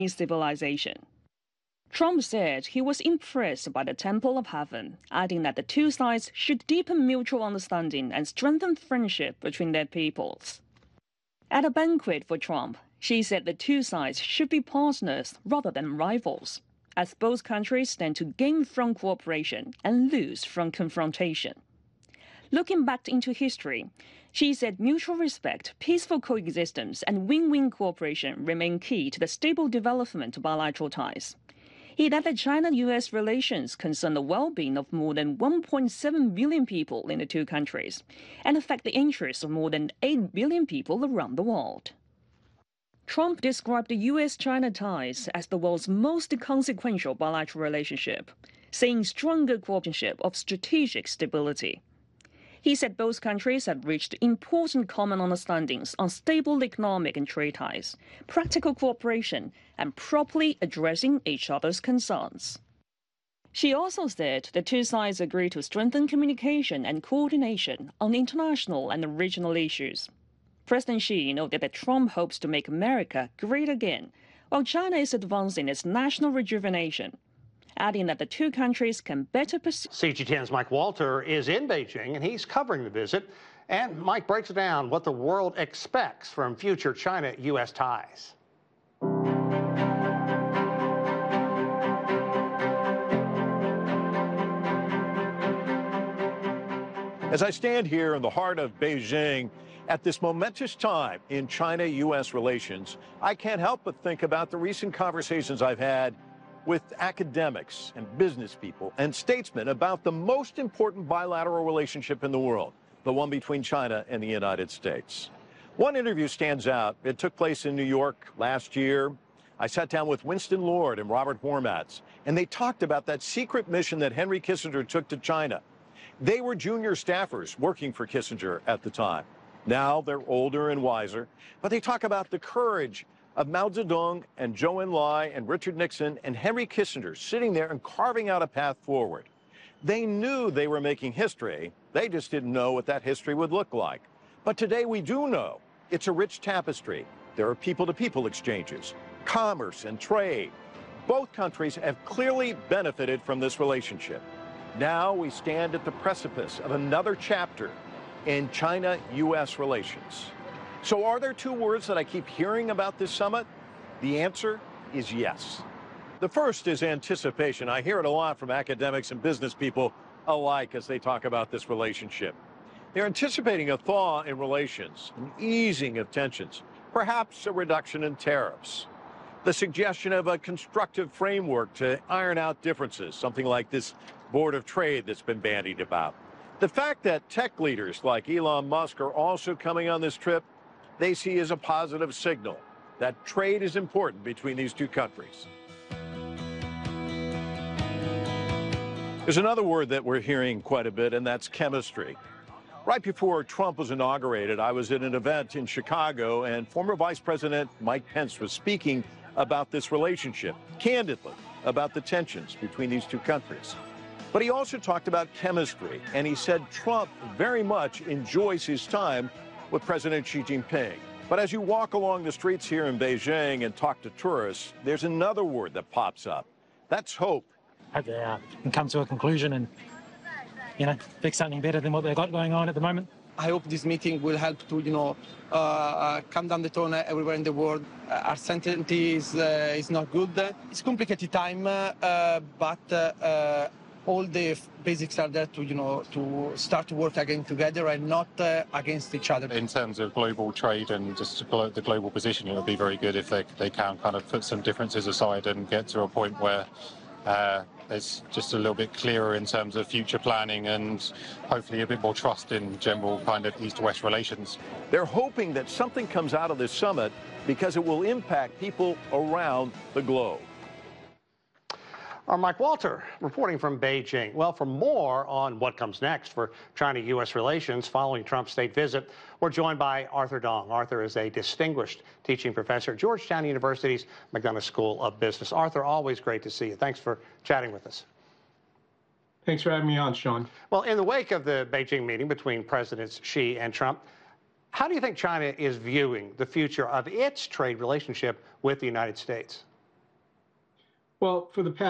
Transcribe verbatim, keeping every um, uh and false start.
civilization. Trump said he was impressed by the Temple of Heaven, adding that the two sides should deepen mutual understanding and strengthen friendship between their peoples. At a banquet for Trump, Xi said the two sides should be partners rather than rivals, as both countries stand to gain from cooperation and lose from confrontation. Looking back into history, Xi said mutual respect, peaceful coexistence, and win-win cooperation remain key to the stable development of bilateral ties. He added China-U S relations concern the well-being of more than one point seven billion people in the two countries and affect the interests of more than eight billion people around the world. Trump described the U S China ties as the world's most consequential bilateral relationship, saying stronger cooperation of strategic stability. He said both countries have reached important common understandings on stable economic and trade ties, practical cooperation, and properly addressing each other's concerns. She also said the two sides agreed to strengthen communication and coordination on international and regional issues. President Xi noted that Trump hopes to make America great again, while China is advancing its national rejuvenation, adding that the two countries can better pursue. C G T N's Mike Walter is in Beijing, and he's covering the visit. And Mike breaks down what the world expects from future China-U S ties. As I stand here in the heart of Beijing at this momentous time in China-U S relations, I can't help but think about the recent conversations I've had with academics and business people and statesmen about the most important bilateral relationship in the world, the one between China and the United States. One interview stands out. It took place in New York last year. I sat down with Winston Lord and Robert Hormats, and they talked about that secret mission that Henry Kissinger took to China. They were junior staffers working for Kissinger at the time. Now they're older and wiser, but they talk about the courage of Mao Zedong and Zhou Enlai and Richard Nixon and Henry Kissinger sitting there and carving out a path forward. They knew they were making history. They just didn't know what that history would look like. But today we do know. It's a rich tapestry. There are people-to-people exchanges, commerce and trade. Both countries have clearly benefited from this relationship. Now we stand at the precipice of another chapter in China-U S relations. So are there two words that I keep hearing about this summit? The answer is yes. The first is anticipation. I hear it a lot from academics and business people alike as they talk about this relationship. They're anticipating a thaw in relations, an easing of tensions, perhaps a reduction in tariffs, the suggestion of a constructive framework to iron out differences, something like this Board of Trade that's been bandied about. The fact that tech leaders like Elon Musk are also coming on this trip, they see as a positive signal that trade is important between these two countries. There's another word that we're hearing quite a bit, and that's chemistry. Right before Trump was inaugurated, I was at an event in Chicago, and former Vice President Mike Pence was speaking about this relationship, candidly, about the tensions between these two countries. But he also talked about chemistry, and he said Trump very much enjoys his time with President Xi Jinping. But as you walk along the streets here in Beijing and talk to tourists, there's another word that pops up. That's hope. Hope they uh, can come to a conclusion and, you know, fix something better than what they've got going on at the moment. I hope this meeting will help to, you know, uh, uh, calm down the tone everywhere in the world. Uh, uncertainty is, uh, is not good. It's a complicated time, uh, uh, but uh, uh, all the basics are there to, you know, to start to work again together and not uh, against each other. In terms of global trade and just the global position, it would be very good if they, they can kind of put some differences aside and get to a point where uh, it's just a little bit clearer in terms of future planning and hopefully a bit more trust in general kind of East-West relations. They're hoping that something comes out of this summit because it will impact people around the globe. Our Mike Walter reporting from Beijing. Well, for more on what comes next for China-U S relations following Trump's state visit, we're joined by Arthur Dong. Arthur is a distinguished teaching professor at Georgetown University's McDonough School of Business. Arthur, always great to see you. Thanks for chatting with us. Thanks for having me on, Sean. Well, in the wake of the Beijing meeting between Presidents Xi and Trump, how do you think China is viewing the future of its trade relationship with the United States? Well, for the past